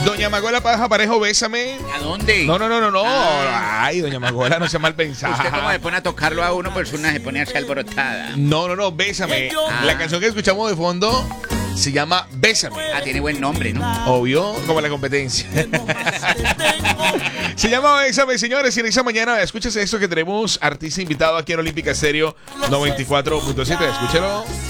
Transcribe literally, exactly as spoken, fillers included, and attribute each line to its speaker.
Speaker 1: Doña Magola Paja Parejo, bésame.
Speaker 2: ¿A dónde?
Speaker 1: No, no, no, no, no.
Speaker 2: Ah.
Speaker 1: Ay, doña Magola, no sea mal pensada.
Speaker 2: Usted como se pone a tocarlo a uno, persona se pone así alborotada.
Speaker 1: No, no, no, bésame.
Speaker 2: Ah.
Speaker 1: La canción que escuchamos de fondo se llama Bésame.
Speaker 2: Ah, tiene buen nombre, ¿no?
Speaker 1: Obvio, como la competencia. Se llama Bésame, señores. Y en esa mañana, escúchese esto que tenemos artista invitado aquí en Olímpica Estéreo noventa y cuatro punto siete. Escúchelo.